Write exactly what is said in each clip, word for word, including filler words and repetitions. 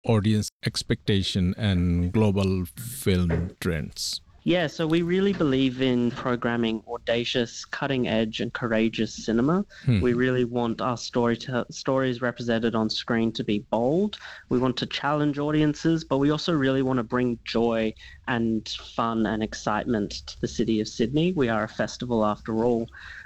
audience expectation and global film trends? Yeah, so we really believe in programming audacious, cutting edge, and courageous cinema. Hmm. We really want our story to, stories represented on screen to be bold. We want to challenge audiences, but we also really want to bring joy and fun and excitement to the city of Sydney. We are a festival after all.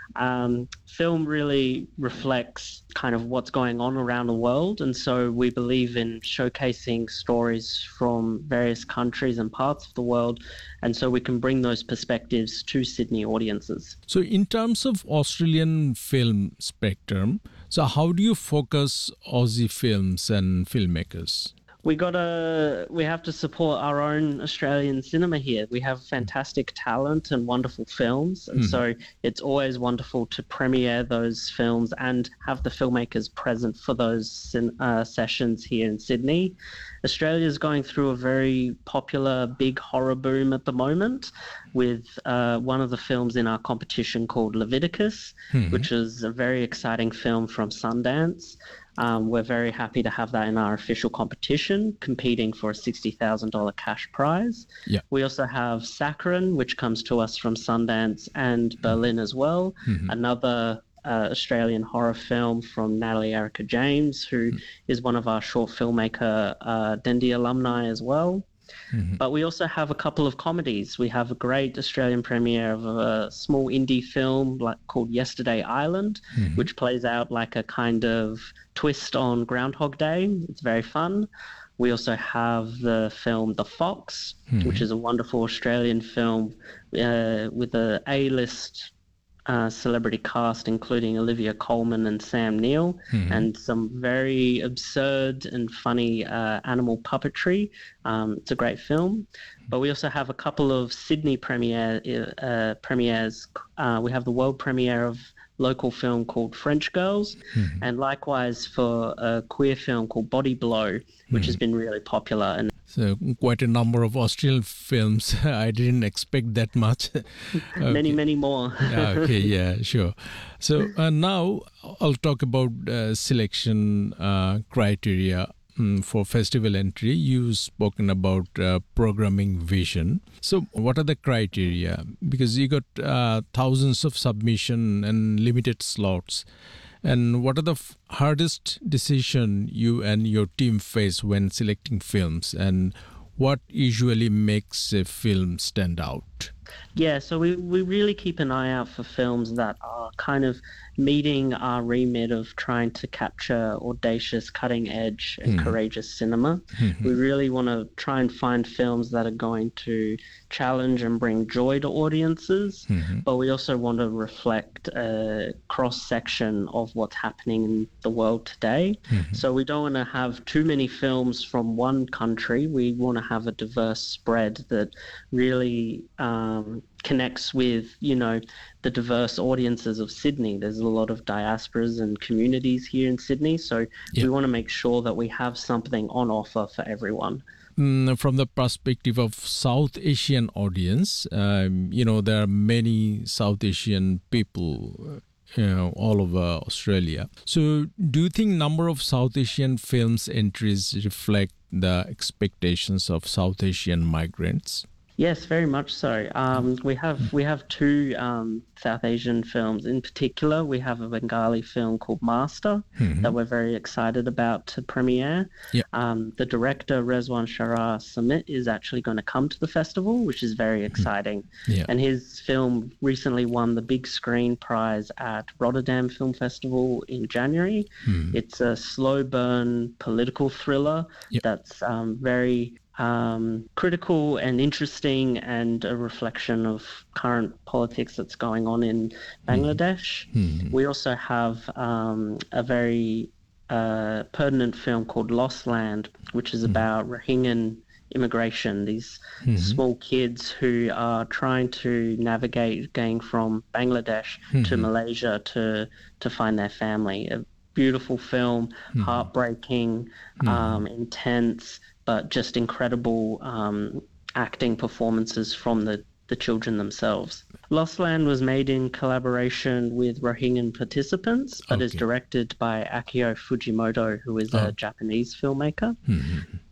Um, film really reflects kind of what's going on around the world, and so we believe in showcasing stories from various countries and parts of the world, and so we can bring those perspectives to Sydney audiences. So in terms of Australian film spectrum, so how do you focus Aussie films and filmmakers? We gotta, we have to support our own Australian cinema here. We have fantastic talent and wonderful films, and mm. so it's always wonderful to premiere those films and have the filmmakers present for those uh, sessions here in Sydney. Australia is going through a very popular big horror boom at the moment, with uh, one of the films in our competition called Leviticus, mm-hmm. which is a very exciting film from Sundance. Um, we're very happy to have that in our official competition, competing for a sixty thousand dollars cash prize. Yeah. We also have Saccharin, which comes to us from Sundance and Berlin as well, mm-hmm. another uh, Australian horror film from Natalie Erica James, who mm-hmm. is one of our short filmmaker uh, Dendy alumni as well. Mm-hmm. But we also have a couple of comedies. We have a great Australian premiere of a small indie film like called Yesterday Island, mm-hmm. which plays out like a kind of twist on Groundhog Day. It's very fun. We also have the film The Fox, mm-hmm. which is a wonderful Australian film uh, with a A-list Uh, celebrity cast, including Olivia Colman and Sam Neill, mm-hmm. and some very absurd and funny uh, animal puppetry. Um, it's a great film. But we also have a couple of Sydney premiere, uh, premieres. Uh, we have the world premiere of local film called French Girls, mm-hmm. and likewise for a queer film called Body Blow, which mm-hmm. has been really popular. And so quite a number of Australian films. I didn't expect that much. Okay. Many, many more. Okay, yeah, sure. So uh, now I'll talk about uh, selection uh, criteria um, for festival entry. You've spoken about uh, programming vision. So what are the criteria? Because you got uh, thousands of submission and limited slots. And what are the f- hardest decision you and your team face when selecting films, and what usually makes a film stand out? Yeah, so we, we really keep an eye out for films that are kind of meeting our remit of trying to capture audacious, cutting-edge and mm. courageous cinema. Mm-hmm. We really want to try and find films that are going to challenge and bring joy to audiences, mm-hmm. but we also want to reflect a cross-section of what's happening in the world today. Mm-hmm. So we don't want to have too many films from one country. We want to have a diverse spread that really um, connects with, you know, the diverse audiences of Sydney. There's a lot of diasporas and communities here in Sydney, so yeah. we want to make sure that we have something on offer for everyone. Mm, from the perspective of South Asian audience, um, you know, there are many South Asian people, you know, all over Australia. So do you think number of South Asian films entries reflect the expectations of South Asian migrants? Yes, very much so. Um, we have we have two um, South Asian films in particular. We have a Bengali film called Master mm-hmm. that we're very excited about to premiere. Yep. Um, the director, Rezwan Shara Samit, is actually going to come to the festival, which is very exciting. Mm-hmm. Yeah. And his film recently won the big screen prize at Rotterdam Film Festival in January. Mm-hmm. It's a slow burn political thriller yep. that's um, very... Um, critical and interesting, and a reflection of current politics that's going on in Bangladesh. Mm-hmm. We also have um, a very uh, pertinent film called Lost Land, which is mm-hmm. about Rohingya immigration, these mm-hmm. small kids who are trying to navigate going from Bangladesh mm-hmm. to Malaysia to, to find their family. A beautiful film, mm-hmm. heartbreaking, mm-hmm. um, intense, but just incredible um, acting performances from the, the children themselves. Lost Land was made in collaboration with Rohingya participants, but okay. is directed by Akio Fujimoto, who is oh. a Japanese filmmaker. Mm-hmm.